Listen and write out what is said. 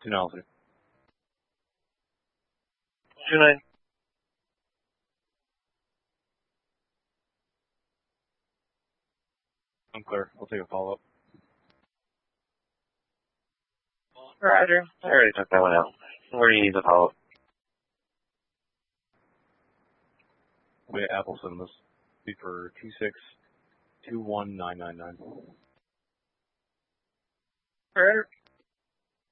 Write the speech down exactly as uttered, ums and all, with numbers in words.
Two nine three. Two nine. I'm clear. I'll take a follow-up. Roger. I already took that one out. Where do you need the follow-up? We at Apple Cinemas. Be for two six two one nine nine nine. Alright.